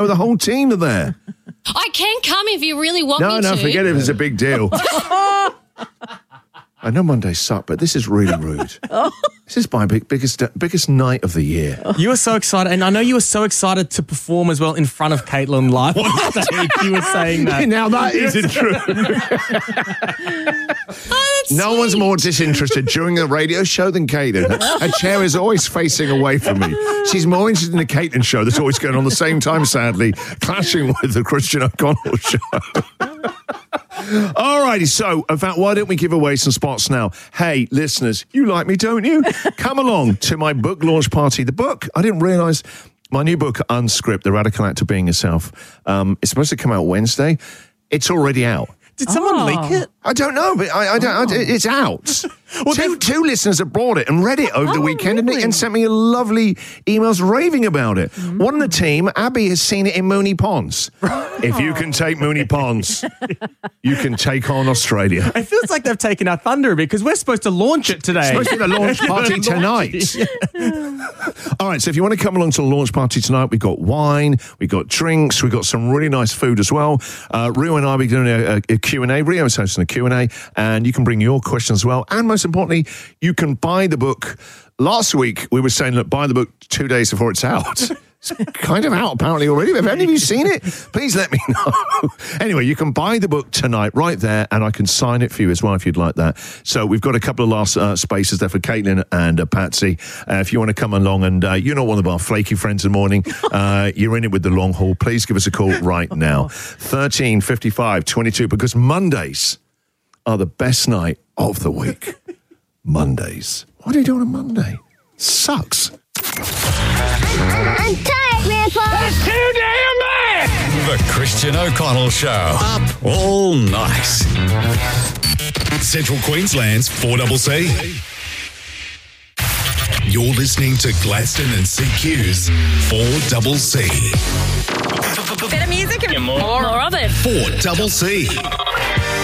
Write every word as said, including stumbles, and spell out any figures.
The whole team are there. I can come if you really want No, me no, to. forget it. It's a big deal. I know Mondays suck, but this is really rude. This is my big, biggest biggest night of the year. You were so excited, and I know you were so excited to perform as well in front of Caitlin live on stage. You were saying that. Now that isn't true. Oh, No one's more disinterested during a radio show than Caitlin. Her chair is always facing away from me. She's more interested in the Caitlin show that's always going on the same time, sadly, clashing with the Christian O'Connell show. All righty, so, in fact, why don't we give away some spots now? Hey, listeners, you like me, don't you? Come along to my book launch party. The book, I didn't realise, my new book, Unscript, The Radical Act of Being Yourself, um, it's supposed to come out Wednesday. It's already out. Did someone Oh. leak it? I don't know, but I, I don't. I, it's out. Well, two, they've- two listeners have bought it and read it over the Oh, weekend and, really? and sent me lovely emails raving about it. One of the team, Abby, has seen it in Mooney Ponds. If you can take Mooney Ponds, you can take on Australia. It feels like they've taken our thunder because we're supposed to launch it today. It's supposed to be the launch party tonight. All right, so if you want to come along to the launch party tonight, we've got wine, we've got drinks, we've got some really nice food as well. Uh, Rio and I will be doing a, a, a Q and A. Rio is hosting a Q and A, and you can bring your questions as well. And most importantly, you can buy the book. Last week, we were saying, look, buy the book two days before it's out. It's kind of out, apparently, already. Have any of you seen it? Please let me know. Anyway, you can buy the book tonight right there, and I can sign it for you as well if you'd like that. So we've got a couple of last uh, spaces there for Caitlin and uh, Patsy. Uh, if you want to come along, and uh, you're not one of our flaky friends in the morning, uh, you're in it with the long haul, please give us a call right now. thirteen fifty-five twenty-two, because Mondays are the best night of the week. Mondays. What are you doing on Monday? Sucks. I'm tired, Grandpa. That's too damn bad! The Christian O'Connell Show. Up all night. Central Queensland's four C C. You're listening to Gladstone and C Q's four C C. Better music and More of it. four C C.